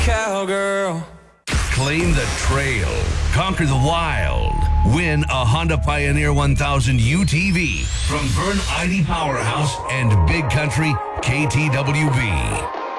Cowgirl. Claim the trail. Conquer the wild. Win a Honda Pioneer 1000 UTV from Vern ID Powerhouse and Big Country KTWB.